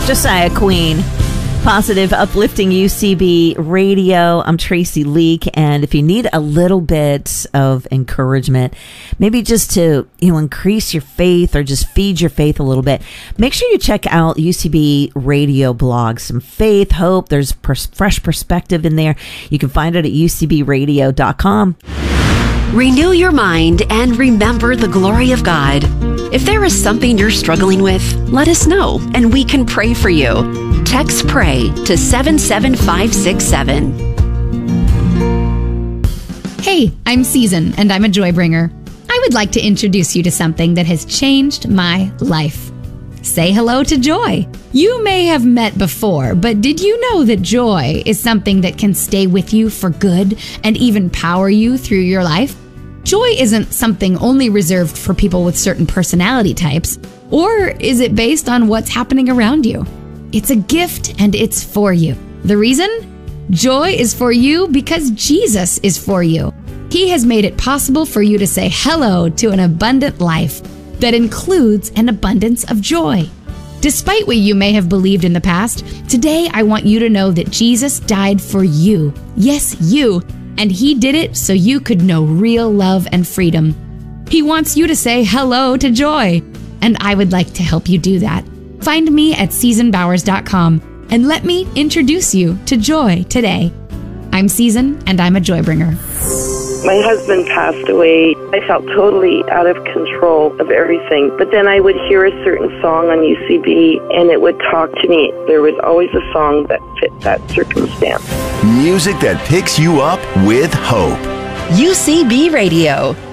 Josiah Queen. Positive, uplifting UCB radio. I'm Tracy Leak, and if you need a little bit of encouragement, maybe just to increase your faith or just feed your faith a little bit, make sure you check out UCB radio blog. Some faith, hope. There's fresh perspective in there. You can find it at ucbradio.com. Renew your mind and remember the glory of God. If there is something you're struggling with, let us know and we can pray for you. Text PRAY to 77567. Hey, I'm Season and I'm a joy bringer. I would like to introduce you to something that has changed my life. Say hello to joy. You may have met before, but did you know that joy is something that can stay with you for good and even power you through your life? Joy isn't something only reserved for people with certain personality types, or is it based on what's happening around you? It's a gift and it's for you. The reason? Joy is for you because Jesus is for you. He has made it possible for you to say hello to an abundant life that includes an abundance of joy. Despite what you may have believed in the past, today I want you to know that Jesus died for you. Yes, you. And he did it so you could know real love and freedom. He wants you to say hello to joy. And I would like to help you do that. Find me at SeasonBowers.com and let me introduce you to joy today. I'm Season and I'm a joy bringer. My husband passed away. I felt totally out of control of everything. But then I would hear a certain song on UCB, and it would talk to me. There was always a song that fit that circumstance. Music that picks you up with hope. UCB Radio.